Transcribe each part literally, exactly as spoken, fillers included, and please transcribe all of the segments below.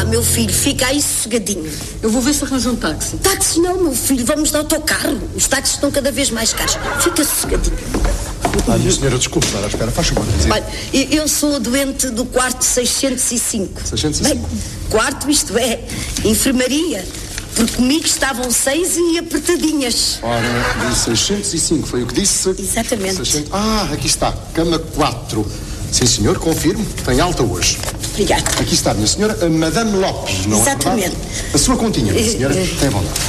meu filho, fica aí sossegadinho. Eu vou ver se arranjo um táxi. Táxi não, meu filho, vamos de autocarro. Os táxis estão cada vez mais caros. Fica sossegadinho. Ah, minha senhora, desculpe, estar à espera, faz favor. Olha, eu sou doente do quarto seiscentos e cinco. seiscentos e cinco? Bem, quarto, isto é, enfermaria. Porque comigo estavam seis e apertadinhas. Ora, disse seiscentos e cinco, foi o que disse? Exatamente. seiscentos... Ah, aqui está, cama quatro. Sim, senhor, confirmo, tem alta hoje. Obrigada. Aqui está, minha senhora, a Madame Lopes, não Exatamente. é verdade? A sua continha, minha senhora, tem a vontade.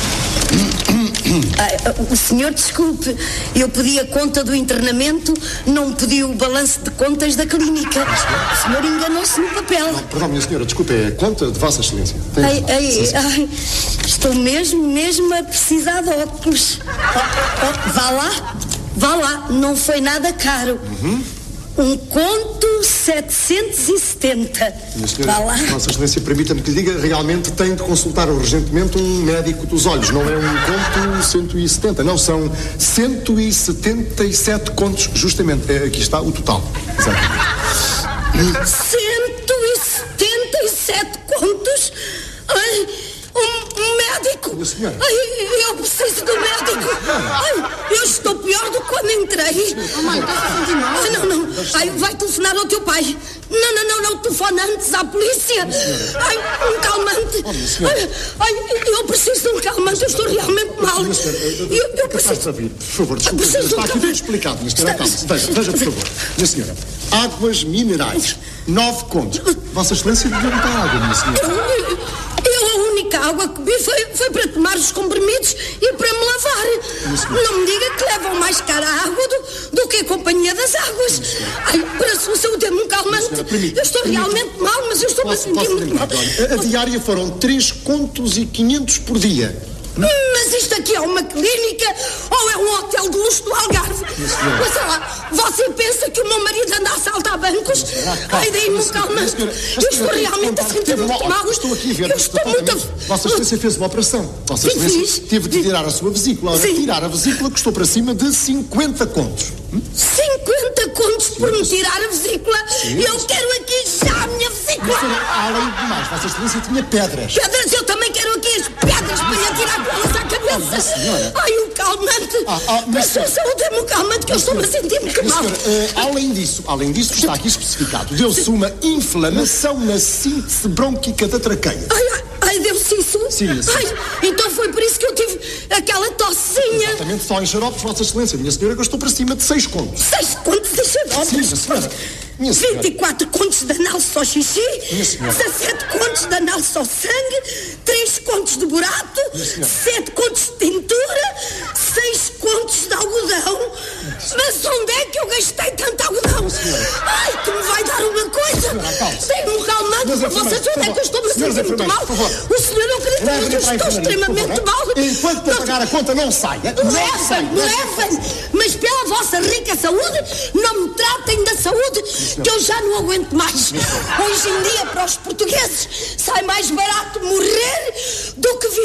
Ah, o senhor, desculpe, eu pedi a conta do internamento, não pedi o balanço de contas da clínica. O senhor enganou-se no papel. Não, perdão, minha senhora, desculpe, é a conta de Vossa Excelência. Tem Ai, a ai, sim, sim. ai, estou mesmo, mesmo a precisar de óculos. Oh, oh, vá lá, vá lá, não foi nada caro. Uhum. Um conto setecentos e setenta. Minha senhora, Vá lá. Vossa Excelência, permita-me que lhe diga, realmente tem de consultar urgentemente um médico dos olhos. Não é um conto cento e setenta, não, são cento e setenta e sete contos, justamente. É, aqui está o total. Exatamente. cento e setenta e sete contos? Ai, um, um médico? Minha senhora. Ai, eu preciso do médico. Ai, eu estou pior do que quando entrei. Oh, mãe, está a sentir mal? Ai, não, não. Ai, vai telefonar ao teu pai. Não, não, não, não. Telefona antes à polícia. Ai, um calmante. Ai, ai, eu preciso de um calmante. Eu estou realmente mal. Minha senhora, Eu, eu preciso... Capaz de vir, por favor, desculpe. Preciso de um Está aqui calmante. bem explicado, minha senhora. Calma-se. Veja, veja, por favor. Minha senhora, águas minerais, nove contos. Vossa Excelência devia botar água, minha senhora. Eu, eu, a única água que bebi foi, foi para tomar os comprimidos e para me lavar. Não me diga que levam mais cara a água do, do que a companhia das águas. Ai, para a sua saúde, dê-me um calmante. Senhora, permite, eu estou permite. realmente mal, mas eu estou a Posso, sentir posso muito mal. lembrar, olha, a diária foram três contos e quinhentos por dia. Mas isto aqui é uma clínica ou é um hotel de luxo do Algarve? Mas sei lá, você pensa que o meu marido anda a assaltar bancos? Ai, daí-me um calmante. Eu estou realmente a sentir muito mal. Estou aqui a ver. Eu estou muito... Vossa Excelência fez uma operação. Vossa Sim, Excelência fiz. teve de tirar a sua vesícula. Ora, Sim. tirar a vesícula custou para cima de cinquenta contos. cinquenta contos por me tirar a vesícula. Eu quero aqui já a minha vesícula. Além de mais, Vossa Excelência tinha pedras. Pedras, eu também quero aqui as pedras para lhe atirar com elas à cabeça. Ai, um calmante. Ah, ah, Para a sua saúde, é um calmante que eu estou-me a sentir muito Minha mal. senhora, eh, além disso, além disso, está aqui especificado. Deu-se uma inflamação na síntese brônquica da traqueia. Ai, ai, ai, deu-se isso? Sim, sim. Ai, então foi por isso que eu tive aquela tossinha. Exatamente, só em xaropes, Vossa Excelência. Minha senhora gastou para cima de seis contos. Seis contos de Sim, minha xaropes. senhora. Minha senhora. vinte e quatro contos de análise ao xixi, Minha senhora. dezassete contos de análise ao sangue, três contos de burato, sete contos de tintura, seis contos de algodão. Mas onde é que eu gastei tanto algodão? Ai, que me vai dar uma coisa. Tem-me um calmante Senhores para vocês, enfermeiros, onde é que eu estou-me a senhores sentir muito mal? enfermeiros, por favor. O senhor não acredita, mas eu Leve-me para a estou enfermaria, por extremamente favor, mal. Enquanto para pagar a conta não saia. Não sai. Levem, levem, mas pela vossa rica saúde, não me tratem da saúde, que eu já não aguento mais. Hoje em dia, para os portugueses, sai mais barato morrer do que viver.